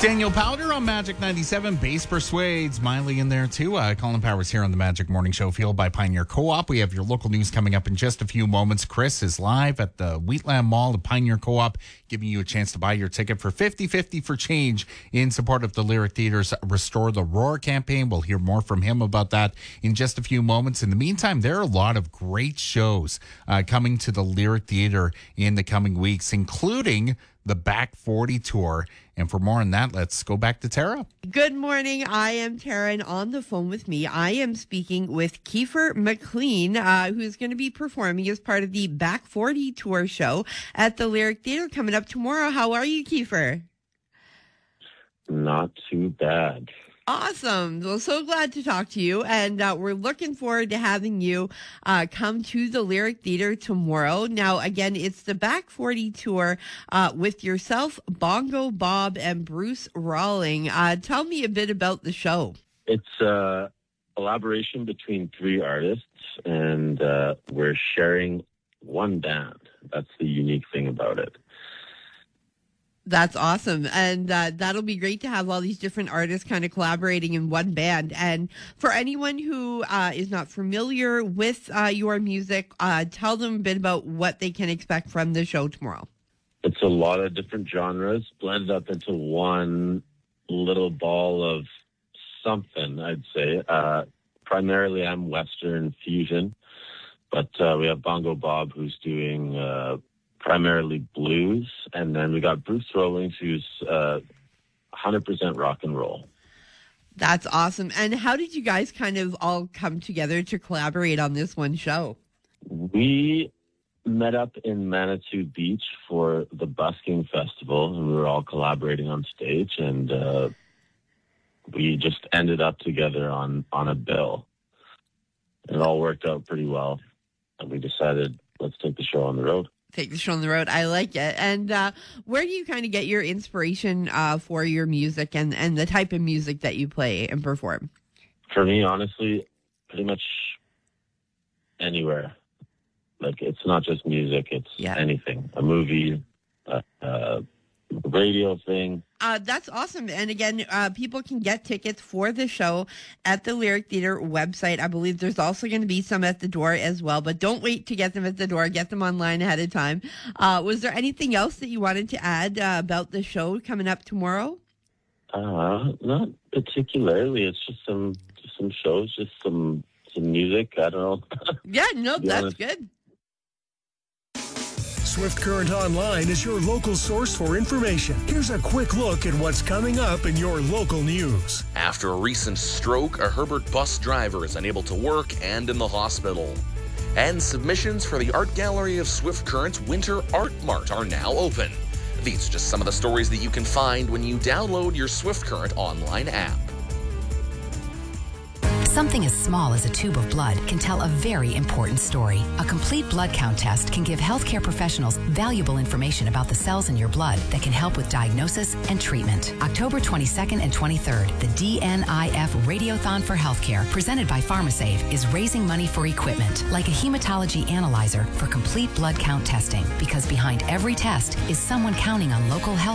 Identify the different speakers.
Speaker 1: Daniel Powder on Magic 97. Base persuades. Miley in there too. Colin Powers here on the Magic Morning Show, fueled by Pioneer Co-op. We have your local news coming up in just a few moments. Chris is live at the Wheatland Mall at Pioneer Co-op, giving you a chance to buy your ticket for 50-50 for change in support of the Lyric Theatre's Restore the Roar campaign. We'll hear more from him about that in just a few moments. In the meantime, there are a lot of great shows coming to the Lyric Theatre in the coming weeks, including the Back 40 Tour. And for more on that, let's go back to Tara.
Speaker 2: Good morning. I am Tara, and on the phone with me, I am speaking with Kiefer McLean, who's going to be performing as part of the Back 40 Tour show at the Lyric Theatre coming up tomorrow. How are you, Kiefer?
Speaker 3: Not too bad.
Speaker 2: Awesome. Well, so glad to talk to you. And we're looking forward to having you come to the Lyric Theatre tomorrow. Now, again, it's the Back 40 Tour with yourself, Bongo Bob, and Bruce Rawling. Tell me a bit about the show.
Speaker 3: It's a collaboration between three artists, and we're sharing one band. That's the unique thing about it.
Speaker 2: That's awesome. And that'll be great to have all these different artists kind of collaborating in one band. And for anyone who is not familiar with your music, tell them a bit about what they can expect from the show tomorrow.
Speaker 3: It's a lot of different genres blended up into one little ball of something, I'd say. Primarily, I'm Western fusion, but we have Bongo Bob, who's doing primarily blues, and then we got Bruce Rawling, who's 100% rock and roll.
Speaker 2: That's awesome. And how did you guys kind of all come together to collaborate on this one show?
Speaker 3: We met up in Manitou Beach for the Busking Festival, and we were all collaborating on stage, and we just ended up together on a bill. And it all worked out pretty well, and we decided, let's take the show on the road.
Speaker 2: Take the show on the road. I like it. And where do you kind of get your inspiration for your music and the type of music that you play and perform?
Speaker 3: For me, honestly, pretty much anywhere. Like, it's not just music, it's anything. A movie, a radio thing.
Speaker 2: That's awesome. And again, people can get tickets for the show at the Lyric Theatre website. I believe there's also going to be some at the door as well, but don't wait to get them at the door. Get them online ahead of time. Was there anything else that you wanted to add about the show coming up tomorrow?
Speaker 3: Not particularly. It's just some shows, just some music. I don't know.
Speaker 2: Yeah, no, that's good.
Speaker 4: Swift Current Online is your local source for information. Here's a quick look at what's coming up in your local news.
Speaker 5: After a recent stroke, a Herbert bus driver is unable to work and in the hospital. And submissions for the Art Gallery of Swift Current's Winter Art Mart are now open. These are just some of the stories that you can find when you download your Swift Current online app.
Speaker 6: Something as small as a tube of blood can tell a very important story. A complete blood count test can give healthcare professionals valuable information about the cells in your blood that can help with diagnosis and treatment. October 22nd and 23rd, the DNIF Radiothon for Healthcare, presented by PharmaSave, is raising money for equipment like a hematology analyzer for complete blood count testing, because behind every test is someone counting on local health